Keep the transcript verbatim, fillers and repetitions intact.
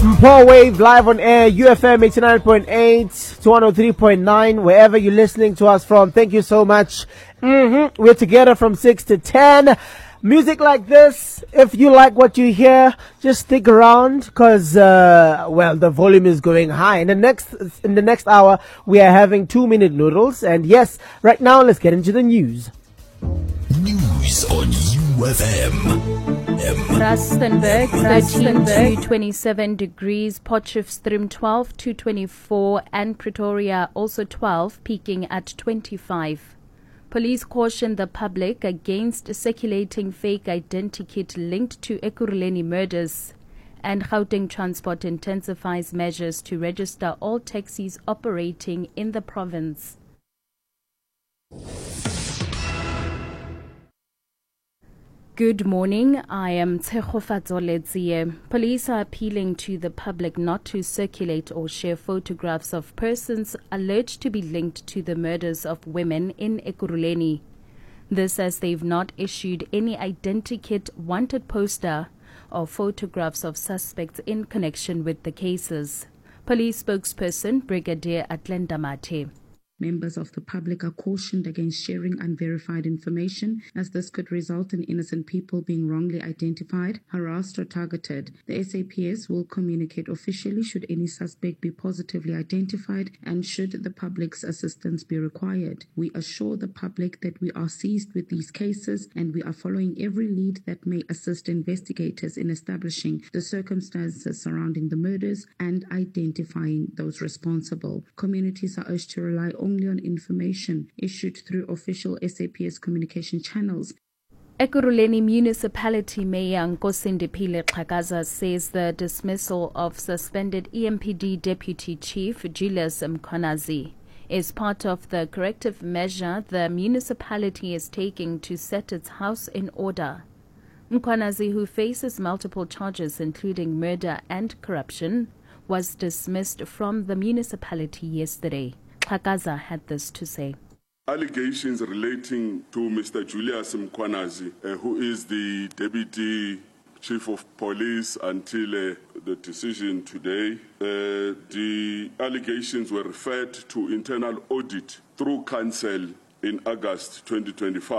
Paul Wave live on air, U F M eighty-nine point eight to one oh three point nine, wherever you're listening to us from. Thank you so much. Mm-hmm. We're together from six to ten. Music like this, if you like what you hear, just stick around because, uh, well, the volume is going high. In the next, in the next hour, we are having two minute noodles. And yes, right now, let's get into the news. News on U F M. Rustenburg thirteen to twenty-seven degrees, Potchefstroom twelve to twenty-four, and Pretoria also twelve, peaking at twenty-five. Police caution the public against circulating fake identikit linked to Ekurhuleni murders, and Gauteng Transport intensifies measures to register all taxis operating in the province. Good morning, I am Tshegofatso Letsie. Police are appealing to the public not to circulate or share photographs of persons alleged to be linked to the murders of women in Ekurhuleni. This as they've not issued any identikit, wanted poster or photographs of suspects in connection with the cases. Police spokesperson Brigadier Atlenda Mate. Members of the public are cautioned against sharing unverified information, as this could result in innocent people being wrongly identified, harassed, or targeted. The S A P S will communicate officially should any suspect be positively identified and should the public's assistance be required. We assure the public that we are seized with these cases and we are following every lead that may assist investigators in establishing the circumstances surrounding the murders and identifying those responsible. Communities are urged to rely only on information issued through official S A P S communication channels. Ekurhuleni Municipality Mayor Nkosindiphile Xhakaza says the dismissal of suspended E M P D Deputy Chief Julius Mkhwanazi is part of the corrective measure the municipality is taking to set its house in order. Mkhwanazi, who faces multiple charges including murder and corruption, was dismissed from the municipality yesterday. Xhakaza had this to say. Allegations relating to Mister Julius Mkhwanazi, uh, who is the Deputy Chief of Police until uh, the decision today. Uh, the allegations were referred to internal audit through council in August twenty twenty-five.